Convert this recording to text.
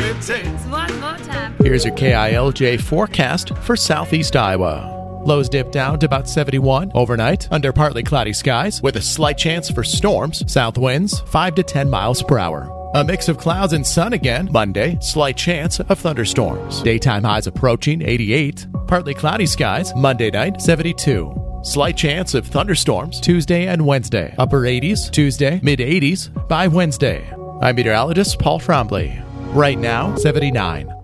it takes. One more time. Here's your KILJ forecast for southeast Iowa. Lows dip down to about 71 overnight under partly cloudy skies with a slight chance for storms, south winds 5 to 10 miles per hour. A mix of clouds and sun again Monday, slight chance of thunderstorms. Daytime highs approaching 88. Partly cloudy skies Monday night 72. Slight chance of thunderstorms Tuesday and Wednesday. Upper 80s Tuesday, mid 80s by Wednesday. I'm meteorologist Paul Trombley. Right now 79.